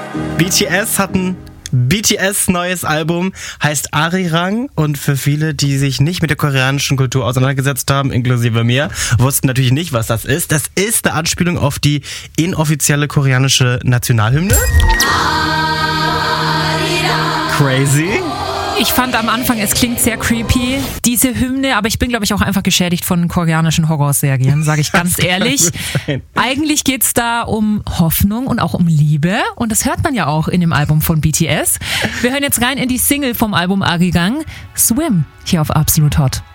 BTS hat ein BTS-neues Album, heißt Arirang, und für viele, die sich nicht mit der koreanischen Kultur auseinandergesetzt haben, inklusive mir, wussten natürlich nicht, was das ist. Das ist eine Anspielung auf die inoffizielle koreanische Nationalhymne. Crazy. Ich fand am Anfang, es klingt sehr creepy, diese Hymne, aber ich bin, glaube ich, auch einfach geschädigt von koreanischen Horrorserien, sage ich ganz ehrlich. Eigentlich geht's da um Hoffnung und auch um Liebe, und das hört man ja auch in dem Album von BTS. Wir hören jetzt rein in die Single vom Album Arirang, Swim, hier auf Absolut Hot.